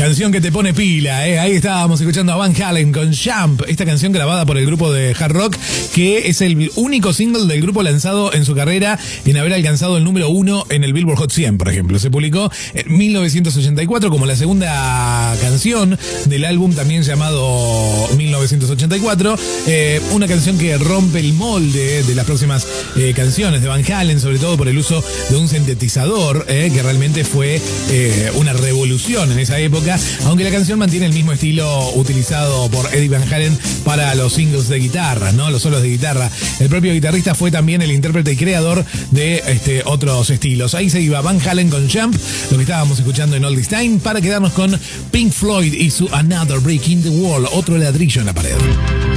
Canción que te pone pila, Ahí estábamos escuchando a Van Halen con Jump, esta canción grabada por el grupo de hard rock, que es el único single del grupo lanzado en su carrera en haber alcanzado el número 1 en el Billboard Hot 100, por ejemplo. Se publicó en 1984 como la segunda canción del álbum también llamado 1984, una canción que rompe el molde de las próximas canciones de Van Halen, sobre todo por el uso de un sintetizador, que realmente fue una revolución en esa época, aunque la canción mantiene el mismo estilo utilizado por Eddie Van Halen para los singles de guitarra, ¿no? Los solos de guitarra. El propio guitarrista fue también el intérprete y creador de otros estilos. Ahí se iba Van Halen con Jump, lo que estábamos escuchando en All This Time, para quedarnos con Pink Floyd y su Another Brick in the Wall, otro ladrillo en la pared.